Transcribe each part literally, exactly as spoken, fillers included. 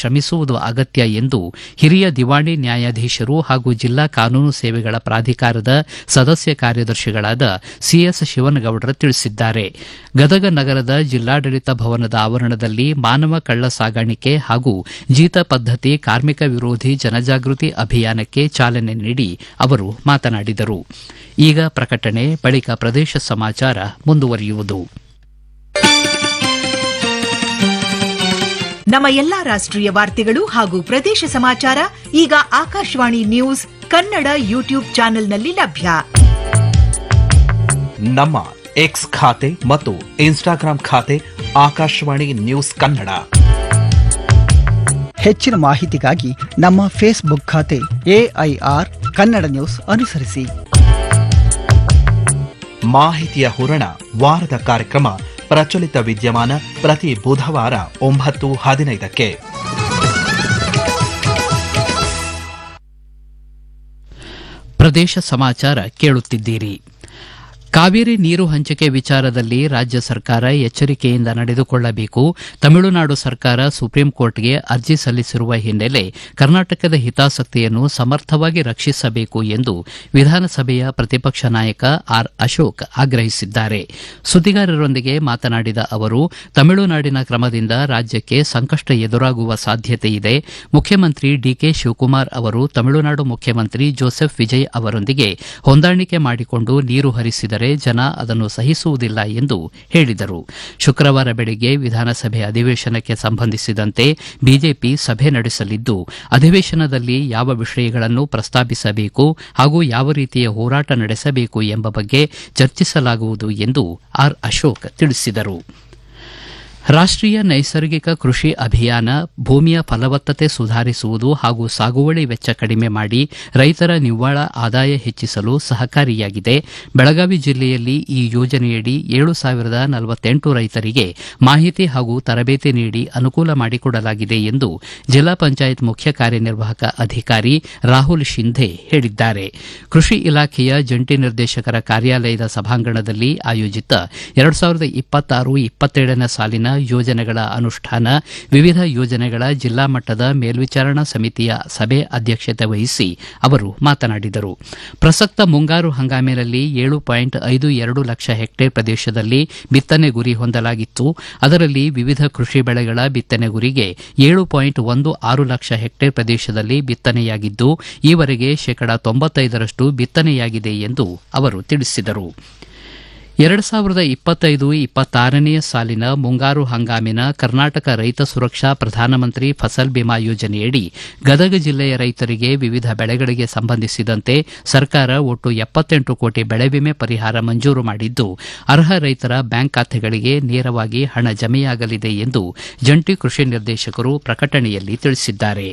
ಶ್ರಮಿಸುವುದು ಅಗತ್ಯ ಎಂದು ಹಿರಿಯ ದಿವಾಣಿ ನ್ಯಾಯಾಧೀಶರು ಹಾಗೂ ಜಿಲ್ಲಾ ಕಾನೂನು ಸೇವೆಗಳ ಪ್ರಾಧಿಕಾರದ ಸದಸ್ಯ ಕಾರ್ಯದರ್ಶಿಗಳಾದ ಸಿಎಸ್ ಶಿವನಗೌಡರ ತಿಳಿಸಿದ್ದಾರೆ. ಗದಗ ನಗರದ ಜಿಲ್ಲಾಡಳಿತ ಭವನದ ಆವರಣದಲ್ಲಿ ಮಾನವ ಕಳ್ಳ ಸಾಗಾಣಿಕೆ ಹಾಗೂ ಜೀತ ಪದ್ದತಿ ಕಾರ್ಮಿಕ ವಿರೋಧಿ ಜನಜಾಗೃತಿ ಅಭಿಯಾನಕ್ಕೆ ಚಾಲನೆ ನೀಡಿ ಅವರು ಮಾತನಾಡಿದರು. ಈಗ ಪ್ರಕಟಣೆ, ಬಳಿಕ ಪ್ರದೇಶ ಸಮಾಚಾರ ಮುಂದುವರಿಯುವುದು. ನಮ್ಮ ಎಲ್ಲಾ ರಾಷ್ಟ್ರೀಯ ವಾರ್ತೆಗಳು ಹಾಗೂ ಪ್ರದೇಶ ಸಮಾಚಾರ ಈಗ ಆಕಾಶವಾಣಿ ನ್ಯೂಸ್ ಕನ್ನಡ ಯೂಟ್ಯೂಬ್ ಚಾನೆಲ್ನಲ್ಲಿ ಲಭ್ಯ. ನಮ್ಮ ಎಕ್ಸ್ ಖಾತೆ ಮತ್ತು ಇನ್ಸ್ಟಾಗ್ರಾಂ ಖಾತೆ ಆಕಾಶವಾಣಿ ನ್ಯೂಸ್ ಕನ್ನಡ. ಹೆಚ್ಚಿನ ಮಾಹಿತಿಗಾಗಿ ನಮ್ಮ ಫೇಸ್ಬುಕ್ ಖಾತೆ ಎಐಆರ್ ಕನ್ನಡ ನ್ಯೂಸ್ ಅನುಸರಿಸಿ. ಮಾಹಿತಿಯ ಹೂರಣ ವಾರದ ಕಾರ್ಯಕ್ರಮ ಪ್ರಚಲಿತ ವಿದ್ಯಮಾನ ಪ್ರತಿ ಬುಧವಾರ ಒಂಬತ್ತು ಹದಿನೈದಕ್ಕೆ. ಪ್ರದೇಶ ಸಮಾಚಾರ ಕೇಳುತ್ತಿದ್ದೀರಿ. ಕಾವೇರಿ ನೀರು ಹಂಚಿಕೆ ವಿಚಾರದಲ್ಲಿ ರಾಜ್ಯ ಸರ್ಕಾರ ಎಚ್ಚರಿಕೆಯಿಂದ ನಡೆದುಕೊಳ್ಳಬೇಕು. ತಮಿಳುನಾಡು ಸರ್ಕಾರ ಸುಪ್ರೀಂ ಕೋರ್ಟ್ಗೆ ಅರ್ಜಿ ಸಲ್ಲಿಸಿರುವ ಹಿನ್ನೆಲೆ ಕರ್ನಾಟಕದ ಹಿತಾಸಕ್ತಿಯನ್ನು ಸಮರ್ಥವಾಗಿ ರಕ್ಷಿಸಬೇಕು ಎಂದು ವಿಧಾನಸಭೆಯ ಪ್ರತಿಪಕ್ಷ ನಾಯಕ ಆರ್ ಅಶೋಕ್ ಆಗ್ರಹಿಸಿದ್ದಾರೆ. ಸುದ್ದಿಗಾರರೊಂದಿಗೆ ಮಾತನಾಡಿದ ಅವರು, ತಮಿಳುನಾಡಿನ ಕ್ರಮದಿಂದ ರಾಜ್ಯಕ್ಕೆ ಸಂಕಷ್ಟ ಎದುರಾಗುವ ಸಾಧ್ಯತೆ ಇದೆ. ಮುಖ್ಯಮಂತ್ರಿ ಡಿಕೆ ಶಿವಕುಮಾರ್ ಅವರು ತಮಿಳುನಾಡು ಮುಖ್ಯಮಂತ್ರಿ ಜೋಸೆಫ್ ವಿಜಯ್ ಅವರೊಂದಿಗೆ ಹೊಂದಾಣಿಕೆ ಮಾಡಿಕೊಂಡು ನೀರು ಹರಿಸಿದರೆ ಜನ ಅದನ್ನು ಸಹಿಸುವುದಿಲ್ಲ ಎಂದು ಹೇಳಿದರು. ಶುಕ್ರವಾರ ಬೆಳಗ್ಗೆ ವಿಧಾನಸಭೆ ಅಧಿವೇಶನಕ್ಕೆ ಸಂಬಂಧಿಸಿದಂತೆ ಬಿಜೆಪಿ ಸಭೆ ನಡೆಸಲಿದ್ದು, ಅಧಿವೇಶನದಲ್ಲಿ ಯಾವ ವಿಷಯಗಳನ್ನು ಪ್ರಸ್ತಾಪಿಸಬೇಕು ಹಾಗೂ ಯಾವ ರೀತಿಯ ಹೋರಾಟ ನಡೆಸಬೇಕು ಎಂಬ ಬಗ್ಗೆ ಚರ್ಚಿಸಲಾಗುವುದು ಎಂದು ಆರ್ ಅಶೋಕ್ ತಿಳಿಸಿದರು. ರಾಷ್ಟೀಯ ನೈಸರ್ಗಿಕ ಕೃಷಿ ಅಭಿಯಾನ ಭೂಮಿಯ ಫಲವತ್ತತೆ ಸುಧಾರಿಸುವುದು ಹಾಗೂ ಸಾಗುವಳಿ ವೆಚ್ಚ ಕಡಿಮೆ ಮಾಡಿ ರೈತರ ನಿವ್ವಳ ಆದಾಯ ಹೆಚ್ಚಿಸಲು ಸಹಕಾರಿಯಾಗಿದೆ. ಬೆಳಗಾವಿ ಜಿಲ್ಲೆಯಲ್ಲಿ ಈ ಯೋಜನೆಯಡಿ ಏಳು ಸಾವಿರದ ನಲವತ್ತೆಂಟು ರೈತರಿಗೆ ಮಾಹಿತಿ ಹಾಗೂ ತರಬೇತಿ ನೀಡಿ ಅನುಕೂಲ ಮಾಡಿಕೊಡಲಾಗಿದೆ ಎಂದು ಜಿಲ್ಲಾ ಪಂಚಾಯತ್ ಮುಖ್ಯ ಕಾರ್ಯನಿರ್ವಾಹಕ ಅಧಿಕಾರಿ ರಾಹುಲ್ ಶಿಂಧೆ ಹೇಳಿದ್ದಾರೆ. ಕೃಷಿ ಇಲಾಖೆಯ ಜಂಟಿ ನಿರ್ದೇಶಕರ ಕಾರ್ಯಾಲಯದ ಸಭಾಂಗಣದಲ್ಲಿ ಆಯೋಜಿತ ಎರಡು ಸಾವಿರದ ಇಪ್ಪತ್ತಾರು ಇಪ್ಪತ್ತೇಳನೇ ಸಾಲಿನ ಯೋಜನೆಗಳ ಅನುಷ್ಠಾನ, ವಿವಿಧ ಯೋಜನೆಗಳ ಜಿಲ್ಲಾ ಮಟ್ಟದ ಮೇಲ್ವಿಚಾರಣಾ ಸಮಿತಿಯ ಸಭೆ ಅಧ್ಯಕ್ಷತೆ ವಹಿಸಿ ಅವರು ಮಾತನಾಡಿದರು. ಪ್ರಸಕ್ತ ಮುಂಗಾರು ಹಂಗಾಮಿನಲ್ಲಿ ಏಳು ಪಾಯಿಂಟ್ ಐದು ಎರಡು ಲಕ್ಷ ಹೆಕ್ಟೇರ್ ಪ್ರದೇಶದಲ್ಲಿ ಬಿತ್ತನೆ ಗುರಿ ಹೊಂದಲಾಗಿತ್ತು. ಅದರಲ್ಲಿ ವಿವಿಧ ಕೃಷಿ ಬೆಳೆಗಳ ಬಿತ್ತನೆ ಗುರಿಗೆ ಏಳು ಪಾಯಿಂಟ್ ಒಂದು ಆರು ಲಕ್ಷ ಹೆಕ್ಟೇರ್ ಪ್ರದೇಶದಲ್ಲಿ ಬಿತ್ತನೆಯಾಗಿದ್ದು, ಈವರೆಗೆ ಶೇಕಡಾ ತೊಂಬತ್ತೈದರಷ್ಟು ಬಿತ್ತನೆಯಾಗಿದೆ ಎಂದು ಅವರು ತಿಳಿಸಿದರು. ಎರಡು ಸಾವಿರದ ಇಪ್ಪತ್ತೈದು ಇಪ್ಪತ್ತಾರನೇ ಸಾಲಿನ ಮುಂಗಾರು ಹಂಗಾಮಿನ ಕರ್ನಾಟಕ ರೈತ ಸುರಕ್ಷಾ ಪ್ರಧಾನಮಂತ್ರಿ ಫಸಲ್ ಬಿಮಾ ಯೋಜನೆಯಡಿ ಗದಗ ಜಿಲ್ಲೆಯ ರೈತರಿಗೆ ವಿವಿಧ ಬೆಳೆಗಳಿಗೆ ಸಂಬಂಧಿಸಿದಂತೆ ಸರ್ಕಾರ ಒಟ್ಟು ಎಪ್ಪತ್ತೆಂಟು ಕೋಟಿ ಬೆಳೆ ವಿಮೆ ಪರಿಹಾರ ಮಂಜೂರು ಮಾಡಿದ್ದು, ಅರ್ಹ ರೈತರ ಬ್ಯಾಂಕ್ ಖಾತೆಗಳಿಗೆ ನೇರವಾಗಿ ಹಣ ಜಮೆಯಾಗಲಿದೆ ಎಂದು ಜಂಟಿ ಕೃಷಿ ನಿರ್ದೇಶಕರು ಪ್ರಕಟಣೆಯಲ್ಲಿ ತಿಳಿಸಿದ್ದಾರೆ.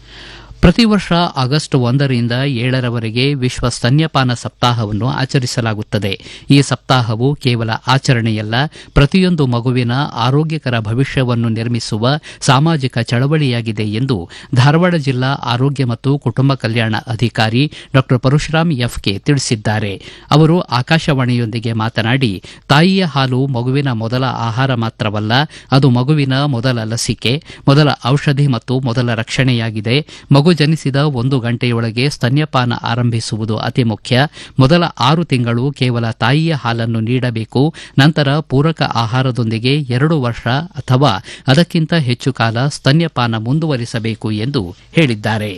ಪ್ರತಿ ವರ್ಷ ಆಗಸ್ಟ್ ಒಂದರಿಂದ ಏಳರವರೆಗೆ ವಿಶ್ವ ಸ್ತನ್ಯಪಾನ ಸಪ್ತಾಹವನ್ನು ಆಚರಿಸಲಾಗುತ್ತದೆ. ಈ ಸಪ್ತಾಹವು ಕೇವಲ ಆಚರಣೆಯಲ್ಲ, ಪ್ರತಿಯೊಂದು ಮಗುವಿನ ಆರೋಗ್ಯಕರ ಭವಿಷ್ಯವನ್ನು ನಿರ್ಮಿಸುವ ಸಾಮಾಜಿಕ ಚಳವಳಿಯಾಗಿದೆ ಎಂದು ಧಾರವಾಡ ಜಿಲ್ಲಾ ಆರೋಗ್ಯ ಮತ್ತು ಕುಟುಂಬ ಕಲ್ಯಾಣ ಅಧಿಕಾರಿ ಡಾ ಪರಶುರಾಮ್ ಎಫ್ಕೆ ತಿಳಿಸಿದ್ದಾರೆ. ಅವರು ಆಕಾಶವಾಣಿಯೊಂದಿಗೆ ಮಾತನಾಡಿ, ತಾಯಿಯ ಹಾಲು ಮಗುವಿನ ಮೊದಲ ಆಹಾರ ಮಾತ್ರವಲ್ಲ, ಅದು ಮಗುವಿನ ಮೊದಲ ಲಸಿಕೆ, ಮೊದಲ ಔಷಧಿ ಮತ್ತು ಮೊದಲ ರಕ್ಷಣೆಯಾಗಿದೆ. ಮಗು ಜನಿಸಿದ ಒಂದು ಗಂಟೆಯೊಳಗೆ ಸ್ತನ್ಯಪಾನ ಆರಂಭಿಸುವುದು ಅತಿ ಮುಖ್ಯ. ಮೊದಲ ಆರು ತಿಂಗಳು ಕೇವಲ ತಾಯಿಯ ಹಾಲನ್ನು ನೀಡಬೇಕು. ನಂತರ ಪೂರಕ ಆಹಾರದೊಂದಿಗೆ ಎರಡು ವರ್ಷ ಅಥವಾ ಅದಕ್ಕಿಂತ ಹೆಚ್ಚು ಕಾಲ ಸ್ತನ್ಯಪಾನ ಮುಂದುವರಿಸಬೇಕು ಎಂದು ಹೇಳಿದ್ದಾರೆ.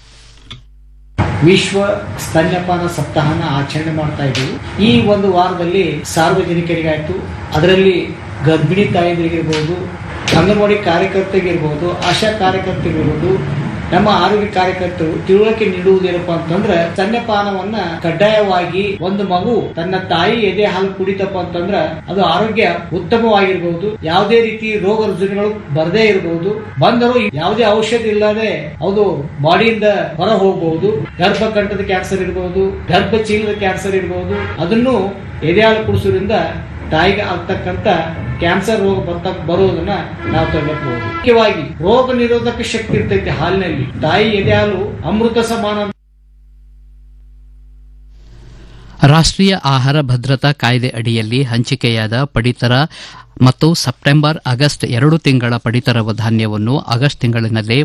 ವಿಶ್ವ ಸ್ತನ್ಯಪಾನ ಸಪ್ತಾಹನ ಆಚರಣೆ ಮಾಡ್ತಾ ಇದ್ದೀವಿ. ಈ ಒಂದು ವಾರದಲ್ಲಿ ಸಾರ್ವಜನಿಕರಿಗಾಯ್ತು, ಅದರಲ್ಲಿ ಗರ್ಭಿಣಿ ತಾಯಂದಿರಿಗಿರ್ಬೋದು, ಅಂಗನವಾಡಿ ಕಾರ್ಯಕರ್ತರಿಗಿರ್ಬೋದು, ಆಶಾ ಕಾರ್ಯಕರ್ತರಿಗಿರ್ಬೋದು, ನಮ್ಮ ಆರೋಗ್ಯ ಕಾರ್ಯಕರ್ತರು ತಿಳುವಳಿಕೆ ನೀಡುವುದೇನಪ್ಪ ಅಂತಂದ್ರೆ, ಸ್ತನ್ಯಪಾನವನ್ನ ಕಡ್ಡಾಯವಾಗಿ ಒಂದು ಮಗು ತನ್ನ ತಾಯಿ ಎದೆ ಹಾಲು ಕುಡಿತಪ್ಪ ಅಂತಂದ್ರ ಅದು ಆರೋಗ್ಯ ಉತ್ತಮವಾಗಿರಬಹುದು, ಯಾವುದೇ ರೀತಿ ರೋಗ ರುಜಿನಗಳು ಬರದೇ ಇರಬಹುದು, ಬಂದರೂ ಯಾವುದೇ ಔಷಧಿ ಇಲ್ಲದೆ ಅದು ಬಾಡಿಯಿಂದ ಹೊರ ಹೋಗಬಹುದು. ಗರ್ಭಕಂಠದ ಕ್ಯಾನ್ಸರ್ ಇರಬಹುದು, ಗರ್ಭಚೀಲದ ಕ್ಯಾನ್ಸರ್ ಇರಬಹುದು, ಅದನ್ನು ಎದೆ ಹಾಲು ಕುಡಿಸೋದ್ರಿಂದ ತಾಯಿಗೆ ಆಗ್ತಕ್ಕಂತ ಕ್ಯಾನ್ಸರ್ ರೋಗ ಬರ್ತ ಬರುವುದನ್ನ ನಾವು ತಡೆಗಟ್ಟಬಹುದು. ಮುಖ್ಯವಾಗಿ ರೋಗ ನಿರೋಧಕ ಶಕ್ತಿ ಇರ್ತೈತಿ ಹಾಲಿನಲ್ಲಿ. ತಾಯಿ ಎದೆ ಹಾಲು ಅಮೃತ ಸಮಾನ. ರಾಷ್ಟೀಯ ಆಹಾರ ಭದ್ರತಾ ಕಾಯ್ದೆ ಅಡಿಯಲ್ಲಿ ಹಂಚಿಕೆಯಾದ ಪಡಿತರ ಮತ್ತು ಸೆಪ್ಟೆಂಬರ್ ಆಗಸ್ಟ್ ಎರಡು ತಿಂಗಳ ಪಡಿತರ ಧಾನ್ಯವನ್ನು ಆಗಸ್ಟ್ ತಿಂಗಳಿನಲ್ಲೇ